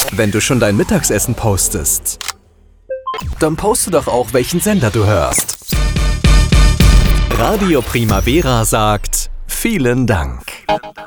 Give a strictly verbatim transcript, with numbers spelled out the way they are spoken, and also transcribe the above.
Wenn du schon dein Mittagessen postest, dann poste doch auch, welchen Sender du hörst. Radio Primavera sagt vielen Dank.